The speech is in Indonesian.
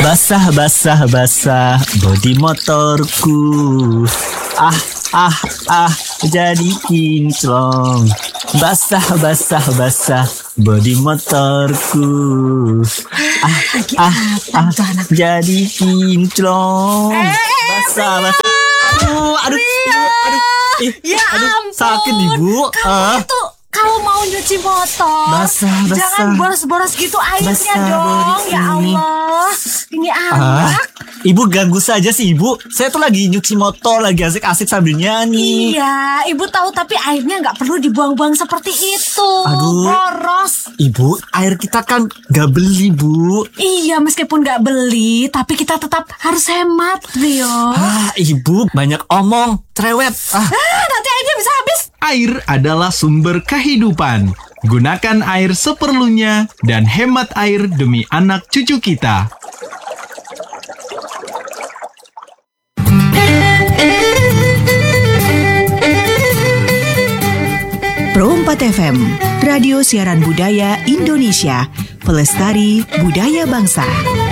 Basah, basah, basah bodi motorku. Jadi kinclong. Basah, basah, basah bodi motorku. Jadi kinclong. Basah, basah. Aduh. Aduh, sakit ibu. Kalau mau nyuci motor, basah. Jangan boros-boros gitu airnya basah, dong. Ya Allah, ini anak. Ibu ganggu saja sih ibu. Saya tuh lagi nyuci motor, lagi asik-asik sambil nyanyi. Iya, ibu tahu tapi airnya nggak perlu dibuang-buang seperti itu. Aduh, boros. Ibu, air kita kan nggak beli bu. Iya, meskipun nggak beli, tapi kita tetap harus hemat, Rio. Ibu banyak omong, cerewet. Nanti airnya bisa habis. Air adalah sumber kehidupan. Gunakan air seperlunya dan hemat air demi anak cucu kita. Pro 4 FM, Radio Siaran Budaya Indonesia, Pelestari Budaya Bangsa.